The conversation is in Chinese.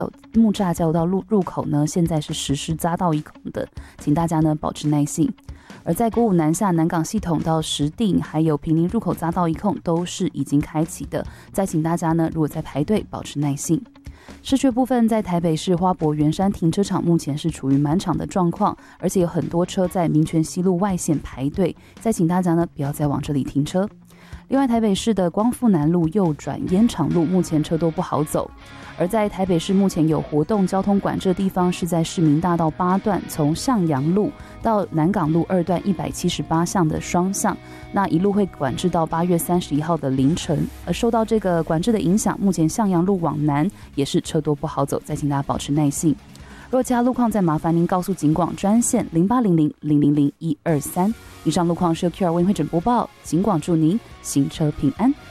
木栅交流道入口呢，现在是实施匝道一孔的，请大家呢保持耐性。而在国五南下南港系统到石碇还有坪林入口匝道一孔都是已经开启的，再请大家呢如果在排队保持耐性。市区部分在台北市花博圆山停车场目前是处于满场的状况，而且有很多车在民权西路外线排队，再请大家呢不要再往这里停车。另外，台北市的光复南路右转烟厂路目前车多不好走，而在台北市目前有活动交通管制的地方是在市民大道8段，从向阳路到南港路2段178巷的双向，那一路会管制到8月31号的凌晨。而受到这个管制的影响，目前向阳路往南也是车多不好走，再请大家保持耐性。若其他路况，再麻烦您告诉警广专线0800000123。以上路况是由 QR 为您会诊播报，警广祝您行车平安。